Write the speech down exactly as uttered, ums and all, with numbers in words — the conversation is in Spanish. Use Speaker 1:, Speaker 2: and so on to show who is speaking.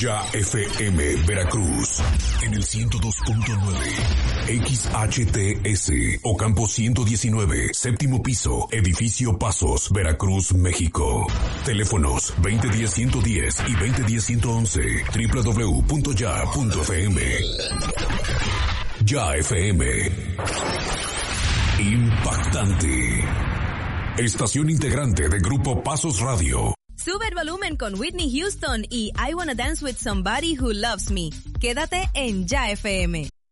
Speaker 1: Ya F M Veracruz en el ciento dos punto nueve, X H T S Ocampo ciento diecinueve, séptimo piso, edificio Pasos, Veracruz, México. Teléfonos veinte diez ciento diez y veinte diez ciento once, doble u doble u doble u punto ya punto f m. Ya F M. Impactante. Estación integrante de Grupo Pasos Radio.
Speaker 2: Sube el volumen con Whitney Houston y I Wanna Dance with Somebody Who Loves Me. Quédate en Ya F M.